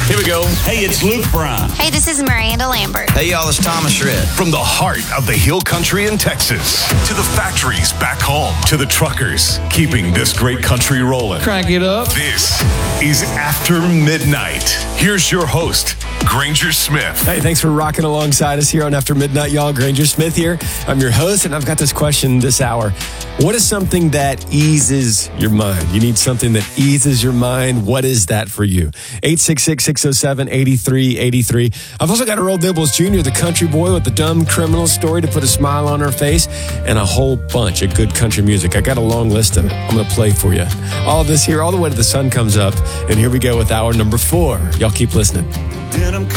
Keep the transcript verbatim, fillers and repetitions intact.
Here we go. Hey, it's Luke Bryan. Hey, this is Miranda Lambert. Hey, y'all, it's Thomas Shred. From the heart of the hill country in Texas to the factories back home to the truckers keeping this great country rolling. Crank it up. This is After Midnight. Here's your host, Granger Smith. Hey, thanks for rocking alongside us here on After Midnight, y'all. Granger Smith here. I'm your host, and I've got this question this hour. What is something that eases your mind? You need something that eases your mind. What is that for you? eight six six, six oh seven, eight three eight three. I've also got Earl Dibbles Junior, the country boy with the dumb criminal story to put a smile on her face, and a whole bunch of good country music. I got a long list of it. I'm going to play for you. All of this here, all the way to the sun comes up. And here we go with hour number four. Y'all keep listening. Denim